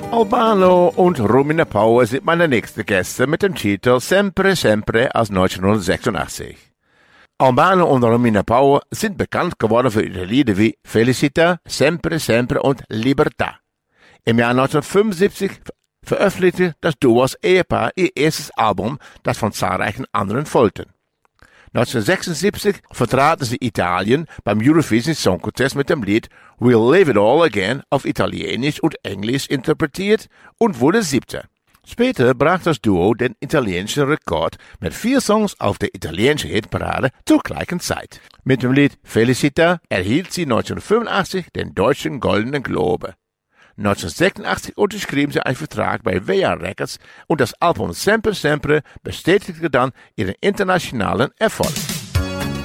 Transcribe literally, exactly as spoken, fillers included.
Albano und Romina Power sind meine nächsten Gäste mit dem Titel Sempre Sempre aus neunzehnhundertsechsundachtzig. Albano und Romina Power sind bekannt geworden für ihre Lieder wie Felicita, Sempre Sempre und Libertà. Im Jahr neunzehnhundertfünfundsiebzig veröffentlichte das Duo als Ehepaar ihr erstes Album, das von zahlreichen anderen folgten. neunzehnhundertsechsundsiebzig vertraten sie Italien beim Eurovision Song Contest mit dem Lied We'll Live It All Again auf Italienisch und Englisch interpretiert und wurde Siebter. Später brach das Duo den italienischen Rekord mit vier Songs auf der italienischen Hitparade zur gleichen Zeit. Mit dem Lied Felicita erhielt sie neunzehnhundertfünfundachtzig den deutschen Goldenen Globe. neunzehnhundertsechsundachtzig unterschrieben sie einen Vertrag bei W A Records und das Album Sempre Sempre bestätigte dann ihren internationalen Erfolg.